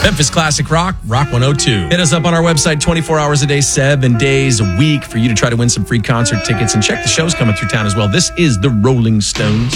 Memphis Classic Rock, Rock 102. Hit us up on our website 24 hours a day, 7 days a week for you to try to win some free concert tickets and check the shows coming through town as well. This is the Rolling Stones.